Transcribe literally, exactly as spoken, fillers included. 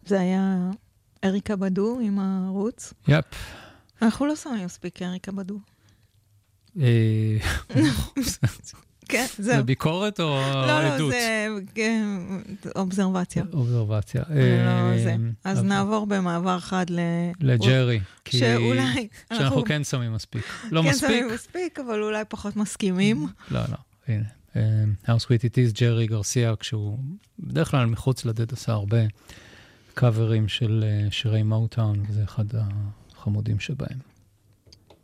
זה היה אריקה בדו עם הערוץ. יפ. אנחנו לא שמים מספיק אריקה בדו. כן, זהו. זה ביקורת או עדות? לא, לא, זה אובזרבציה. אובזרבציה. אז נעבור במעבר חד לג'רי. שאולי... שאנחנו כן שמים מספיק. לא מספיק. כן שמים מספיק, אבל אולי פחות מסכימים. לא, לא. הנה. How Sweet It Is, ג'רי גרסיה, כשהוא בדרך כלל מחוץ לדד עשה הרבה קאברים של שירי מוטאון, וזה אחד החמודים שבהם.